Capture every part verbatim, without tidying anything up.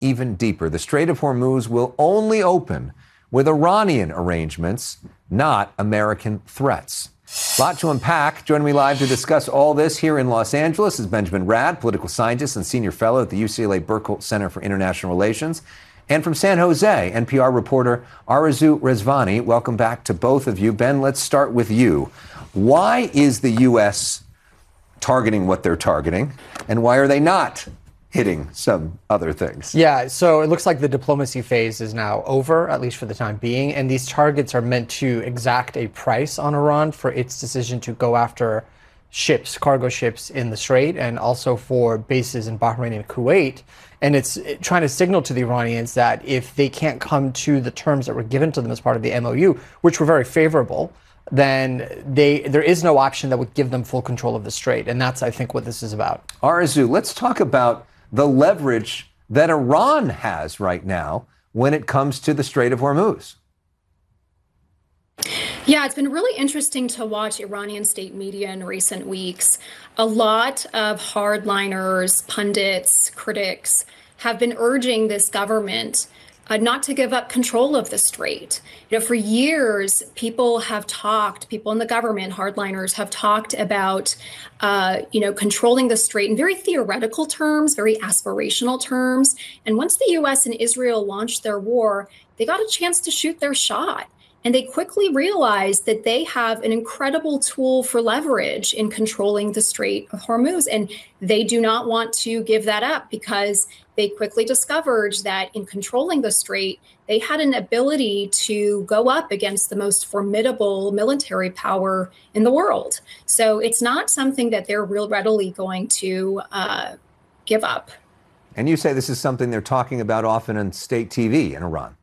even deeper. The Strait of Hormuz will only open with Iranian arrangements, not American threats. A lot to unpack. Joining me live to discuss all this here in Los Angeles is Benjamin Rad, political scientist and senior fellow at the U C L A Burkholz Center for International Relations. And from San Jose, N P R reporter Arezou Rezvani. Welcome back to both of you. Ben, let's start with you. Why is the U S targeting what they're targeting, and why are they not hitting some other things? Yeah, so it looks like the diplomacy phase is now over, at least for the time being, and these targets are meant to exact a price on Iran for its decision to go after ships, cargo ships in the Strait, and also for bases in Bahrain and Kuwait. And it's trying to signal to the Iranians that if they can't come to the terms that were given to them as part of the M O U, which were very favorable, then they there is no option that would give them full control of the Strait. And that's, I think, what this is about. Arezou, let's talk about the leverage that Iran has right now when it comes to the Strait of Hormuz. Yeah, it's been really interesting to watch Iranian state media in recent weeks. A lot of hardliners, pundits, critics have been urging this government Uh, not to give up control of the Strait. You know, for years, people have talked, people in the government, hardliners, have talked about, uh, you know, controlling the Strait in very theoretical terms, very aspirational terms. And once the U S and Israel launched their war, they got a chance to shoot their shot. And they quickly realized that they have an incredible tool for leverage in controlling the Strait of Hormuz. And they do not want to give that up, because they quickly discovered that in controlling the Strait, they had an ability to go up against the most formidable military power in the world. So it's not something that they're real readily going to uh, give up. And you say this is something they're talking about often on state T V in Iran.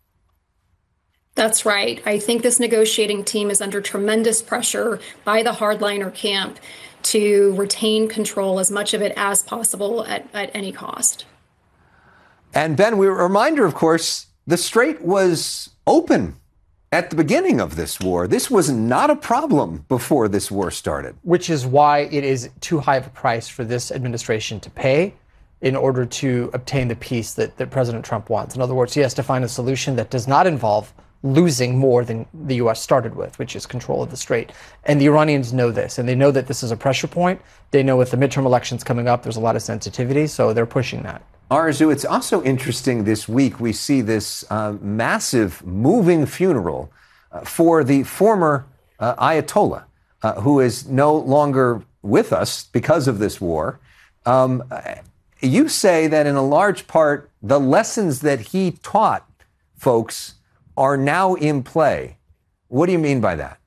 That's right. I think this negotiating team is under tremendous pressure by the hardliner camp to retain control as much of it as possible at, at any cost. And Ben, we were a reminder, of course, the Strait was open at the beginning of this war. This was not a problem before this war started. Which is why it is too high of a price for this administration to pay in order to obtain the peace that, that President Trump wants. In other words, he has to find a solution that does not involve losing more than the U S started with, which is control of the Strait. And the Iranians know this, and they know that this is a pressure point. They know with the midterm elections coming up, there's a lot of sensitivity, so they're pushing that. Arezou, it's also interesting this week we see this uh, massive moving funeral uh, for the former uh, Ayatollah, uh, who is no longer with us because of this war. Um, you say that in a large part, the lessons that he taught folks are now in play. What do you mean by that?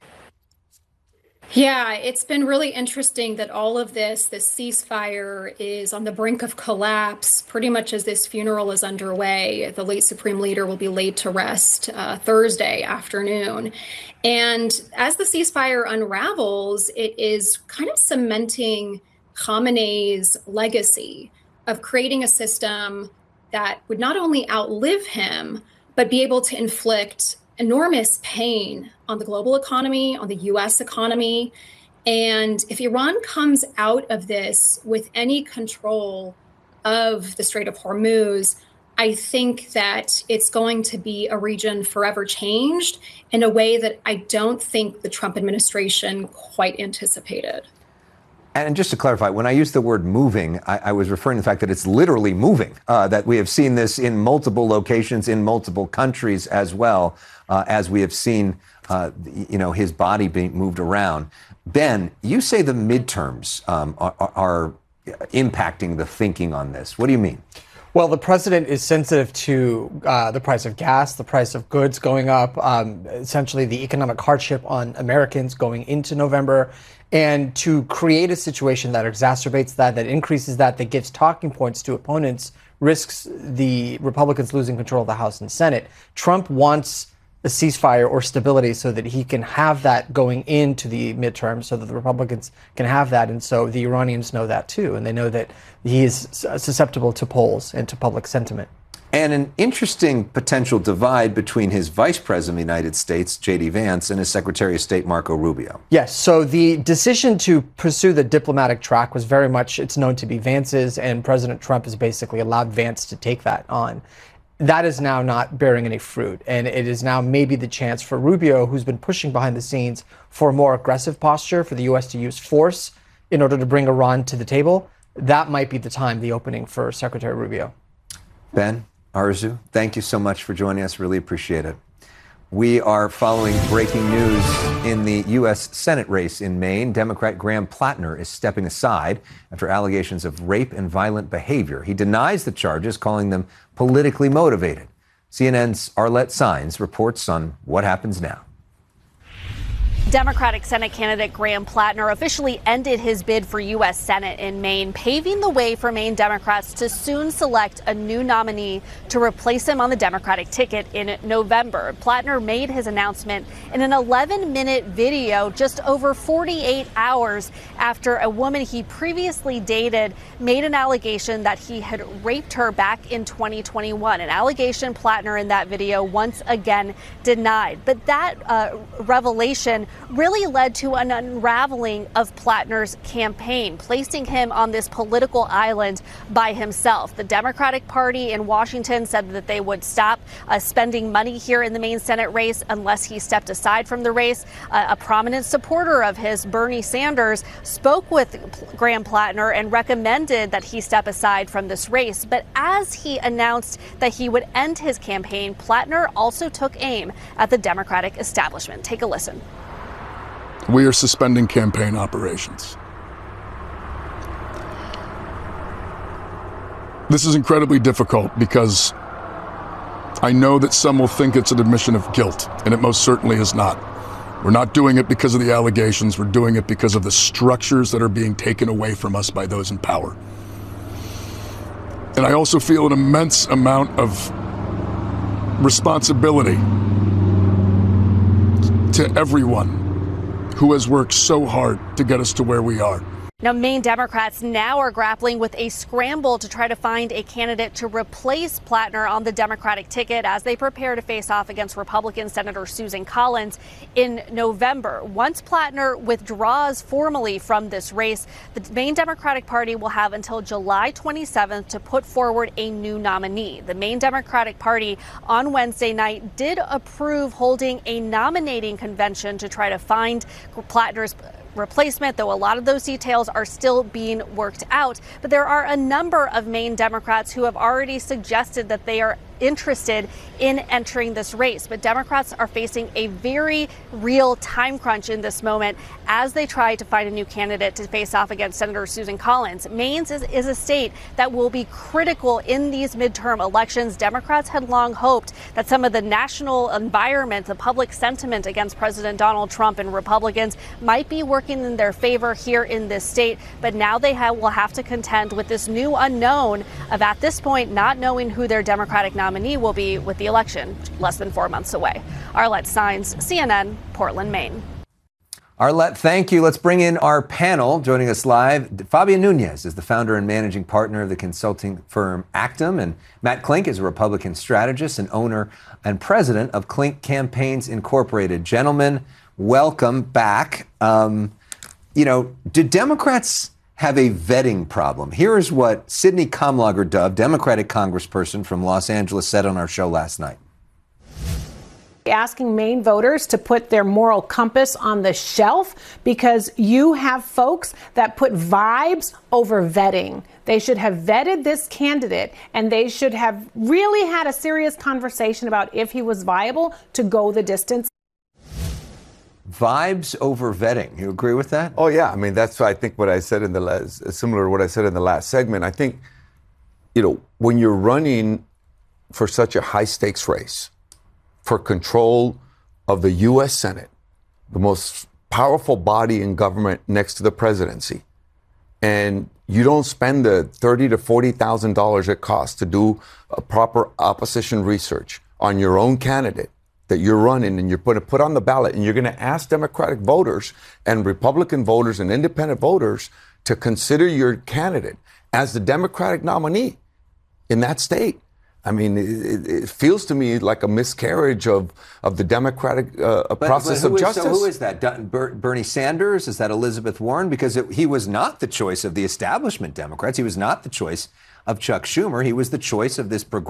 Yeah, it's been really interesting that all of this, this ceasefire is on the brink of collapse pretty much as this funeral is underway. The late Supreme Leader will be laid to rest uh, Thursday afternoon. And as the ceasefire unravels, it is kind of cementing Khamenei's legacy of creating a system that would not only outlive him, but be able to inflict enormous pain on the global economy, on the U S economy. And if Iran comes out of this with any control of the Strait of Hormuz, I think that it's going to be a region forever changed in a way that I don't think the Trump administration quite anticipated. And just to clarify, when I use the word moving, I, I was referring to the fact that it's literally moving, uh, that we have seen this in multiple locations, in multiple countries as well, uh, as we have seen, uh, you know, his body being moved around. Ben, you say the midterms um, are, are impacting the thinking on this. What do you mean? Well, the president is sensitive to uh, the price of gas, the price of goods going up, um, essentially the economic hardship on Americans going into November. And to create a situation that exacerbates that, that increases that, that gives talking points to opponents, risks the Republicans losing control of the House and Senate. Trump wants a ceasefire or stability so that he can have that going into the midterm, so that the Republicans can have that. And so the Iranians know that too. And they know that he is susceptible to polls and to public sentiment. and an interesting potential divide between his vice president of the United States, J D Vance, and his Secretary of State, Marco Rubio. Yes, so the decision to pursue the diplomatic track was very much, it's known to be Vance's, and President Trump has basically allowed Vance to take that on. That is now not bearing any fruit, and it is now maybe the chance for Rubio, who's been pushing behind the scenes for a more aggressive posture, for the U S to use force in order to bring Iran to the table. That might be the time, the opening for Secretary Rubio. Ben, Arzu, thank you so much for joining us. Really appreciate it. We are following breaking news in the U S Senate race in Maine. Democrat Graham Plattner is stepping aside after allegations of rape and violent behavior. He denies the charges, calling them politically motivated. C N N's Arlette Saenz reports on what happens now. Democratic Senate candidate Graham Plattner officially ended his bid for U S Senate in Maine, paving the way for Maine Democrats to soon select a new nominee to replace him on the Democratic ticket in November. Plattner made his announcement in an eleven minute video just over forty-eight hours after a woman he previously dated made an allegation that he had raped her back in twenty twenty-one, an allegation Plattner in that video once again denied. But that uh, revelation really led to an unraveling of Plattner's campaign, placing him on this political island by himself. The Democratic Party in Washington said that they would stop uh, spending money here in the Maine Senate race unless he stepped aside from the race. Uh, a prominent supporter of his, Bernie Sanders, spoke with Graham Plattner and recommended that he step aside from this race. But as he announced that he would end his campaign, Plattner also took aim at the Democratic establishment. Take a listen. We are suspending campaign operations. This is incredibly difficult because I know that some will think it's an admission of guilt, and it most certainly is not. We're not doing it because of the allegations. We're doing it because of the structures that are being taken away from us by those in power. And I also feel an immense amount of responsibility to everyone who has worked so hard to get us to where we are. Now, Maine Democrats now are grappling with a scramble to try to find a candidate to replace Plattner on the Democratic ticket as they prepare to face off against Republican Senator Susan Collins in November. Once Plattner withdraws formally from this race, the Maine Democratic Party will have until July twenty-seventh to put forward a new nominee. The Maine Democratic Party on Wednesday night did approve holding a nominating convention to try to find Plattner's replacement, though a lot of those details are still being worked out. But there are a number of Maine Democrats who have already suggested that they are interested in entering this race. But Democrats are facing a very real time crunch in this moment as they try to find a new candidate to face off against Senator Susan Collins. Maine is, is a state that will be critical in these midterm elections. Democrats had long hoped that some of the national environment, the public sentiment against President Donald Trump and Republicans might be working in their favor here in this state. But now they ha- will have to contend with this new unknown of, at this point, not knowing who their Democratic nominee nominee will be with the election less than four months away. Arlette Saenz, C N N, Portland, Maine. Arlette, thank you. Let's bring in our panel. Joining us live, Fabian Nunez is the founder and managing partner of the consulting firm Actum, and Matt Klink is a Republican strategist and owner and president of Klink Campaigns Incorporated. Gentlemen, welcome back. Um, you know, do Democrats have a vetting problem? Here is what Sydney Kamlager-Dove, Democratic congressperson from Los Angeles, said on our show last night. Asking Maine voters to put their moral compass on the shelf because you have folks that put vibes over vetting. They should have vetted this candidate, and they should have really had a serious conversation about if he was viable to go the distance. Vibes over vetting. You agree with that? Oh, yeah. I mean, that's, I think, what I said in the last, similar to what I said in the last segment. I think, you know, when you're running for such a high stakes race for control of the U S Senate, the most powerful body in government next to the presidency, and you don't spend the thirty to forty thousand dollars it costs to do a proper opposition research on your own candidate that you're running, and you're going to put on the ballot, and you're going to ask Democratic voters and Republican voters and independent voters to consider your candidate as the Democratic nominee in that state. I mean, it, it feels to me like a miscarriage of, of the democratic uh, But- process but who of is- justice. So who is that? Dun- Ber- Bernie Sanders? Is that Elizabeth Warren? Because it, he was not the choice of the establishment Democrats. He was not the choice of Chuck Schumer. He was the choice of this progressive